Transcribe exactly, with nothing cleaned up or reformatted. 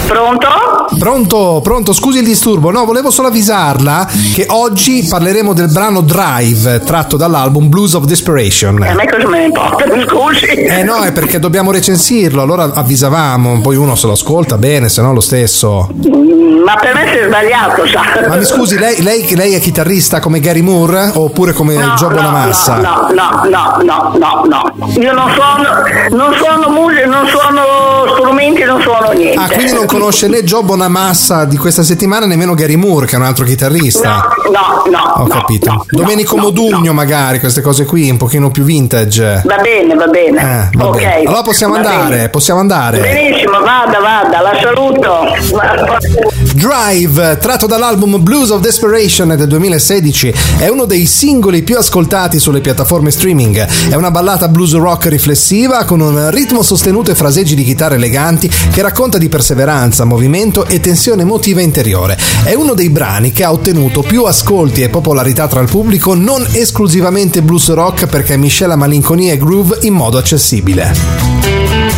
Pronto? Pronto, pronto, scusi il disturbo. No, volevo solo avvisarla che oggi parleremo del brano Drive, tratto dall'album Blues of Desperation. E a me cosa me ne importa, mi scusi? Eh no, è perché dobbiamo recensirlo, allora avvisavamo, poi uno se lo ascolta bene, se no lo stesso. Ma per me si è sbagliato, sa? Ma mi scusi, lei, lei, lei è chitarrista come Gary Moore oppure come no, Joe no, Bonamassa? No, no, no, no, no, no. Io non suono, non suono musica, non suono strumenti, non suono niente. Ah, quindi non conosce né Joe Bonamassa di questa settimana, nemmeno Gary Moore, che è un altro chitarrista? No, no, no. Ho no, capito. No, Domenico no, Modugno, no. magari, queste cose qui, un pochino più vintage. Va bene, va bene. Eh, va ok. bene. Allora possiamo va andare, bene. possiamo andare. Benissimo, vada, vada, la saluto. Drive, tratto dall'album Blues of Desperation del duemilasedici, è uno dei singoli più ascoltati sulle piattaforme streaming. È una ballata blues rock riflessiva con un ritmo sostenuto e fraseggi di chitarre eleganti che racconta di perseveranza, movimento e tensione emotiva interiore. È uno dei brani che ha ottenuto più ascolti e popolarità tra il pubblico, non esclusivamente blues rock, perché miscela malinconia e groove in modo accessibile.